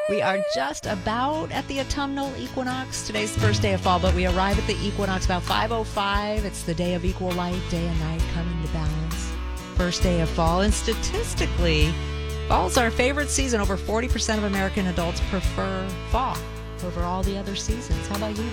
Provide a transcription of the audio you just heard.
We are just about at the autumnal equinox. Today's the first day of fall, but we arrive at the equinox about 5:05. It's the day of equal light, day and night coming to balance. First day of fall, and statistically, fall's our favorite season. Over 40% of American adults prefer fall over all the other seasons. How about you?